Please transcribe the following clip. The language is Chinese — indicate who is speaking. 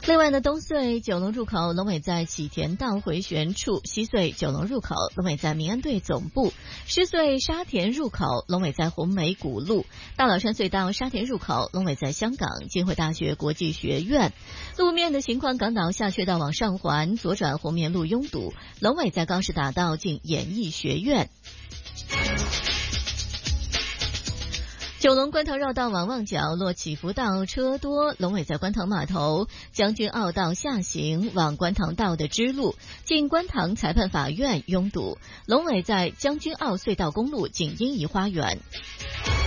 Speaker 1: 另外呢，东隧九龙入口龙尾在启田道回旋处，西隧九龙入口龙尾在民安队总部，狮隧沙田入口龙尾在红梅谷路，大老山隧道沙田入口龙尾在香港浸会大学国际学院。路面的情况，港岛下隧道往上环左转红棉路拥堵，龙尾在高士大道近演艺学院。九龙观塘绕道往旺角落起伏道车多，龙尾在观塘码头，将军澳道下行往观塘道的支路近观塘裁判法院拥堵，龙尾在将军澳隧道公路近英怡花园。